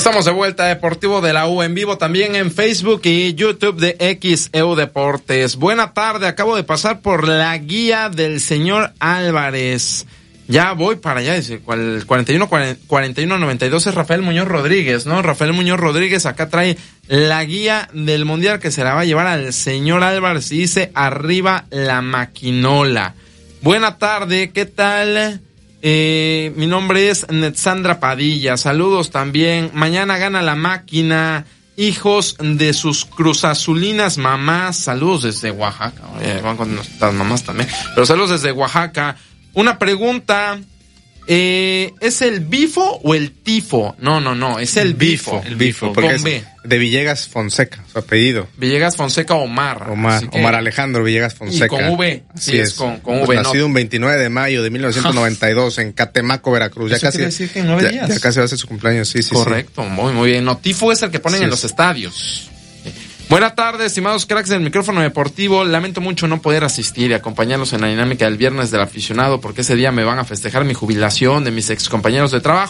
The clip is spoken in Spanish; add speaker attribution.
Speaker 1: Estamos de vuelta a Deportivo de la U en vivo también en Facebook y YouTube de XEU Deportes. Buena tarde, acabo de pasar por la guía del señor Álvarez. Ya voy para allá, dice, el 4192 es Rafael Muñoz Rodríguez, ¿no? Rafael Muñoz Rodríguez acá trae la guía del Mundial que se la va a llevar al señor Álvarez y dice, arriba la maquinola. Buena tarde, ¿qué tal? Mi nombre es Netsandra Padilla, saludos también. Mañana gana la máquina, hijos de sus cruzazulinas mamás, saludos desde Oaxaca. Van con nuestras mamás también, pero saludos desde Oaxaca. Una pregunta, ¿es el bifo o el tifo? No, es el bifo.
Speaker 2: El bifo, porque
Speaker 1: con
Speaker 2: es
Speaker 1: B.
Speaker 2: De Villegas Fonseca, su apellido.
Speaker 1: Villegas Fonseca Omar.
Speaker 2: Omar Alejandro Villegas Fonseca.
Speaker 1: Y con V.
Speaker 2: Así es.
Speaker 1: Con
Speaker 2: Pues
Speaker 1: V.
Speaker 2: nacido un 29 de mayo de 1992 en Catemaco, Veracruz.
Speaker 1: Eso quiere decir que en 9 días.
Speaker 2: Ya casi va a ser su cumpleaños, sí.
Speaker 1: Correcto, sí. Muy bien. No, tifo es el que ponen en los estadios. Buenas tardes, estimados cracks del micrófono deportivo. Lamento mucho no poder asistir y acompañarlos en la dinámica del viernes del aficionado, porque ese día me van a festejar mi jubilación de mis excompañeros de trabajo.